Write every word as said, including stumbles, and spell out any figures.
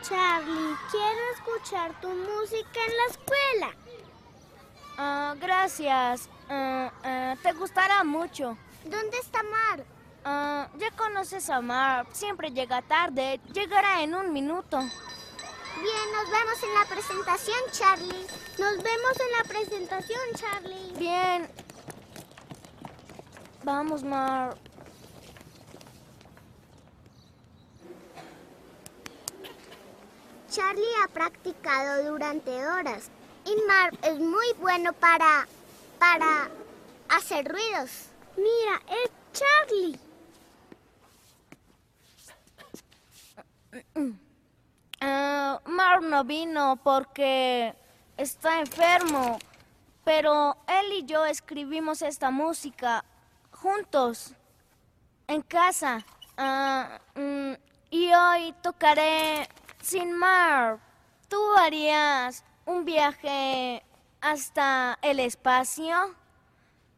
Charlie, quiero escuchar tu música en la escuela. Ah, gracias. Ah, ah, te gustará mucho. ¿Dónde está Mar? Ah, ya conoces a Mar. Siempre llega tarde. Llegará en un minuto. Bien, nos vemos en la presentación, Charlie. Nos vemos en la presentación, Charlie. Bien. Vamos, Mar. Charlie ha practicado durante horas. Y Marv es muy bueno para... para hacer ruidos. Mira, es Charlie. Uh, Marv no vino porque está enfermo, pero él y yo escribimos esta música juntos, en casa. Uh, mm, y hoy tocaré sin Marv. ¿Tú harías un viaje hasta el espacio?